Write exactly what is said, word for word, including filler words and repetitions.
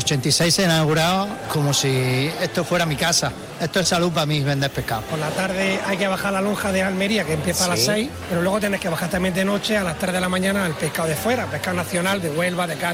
ochenta y seis se ha inaugurado como si esto fuera mi casa. Esto es salud para mí, vender pescado. Por la tarde hay que bajar la lonja de Almería, que empieza sí. a las seis, pero luego tienes que bajar también de noche a las tres de la mañana al pescado de fuera, pescado nacional de Huelva, de Cádiz.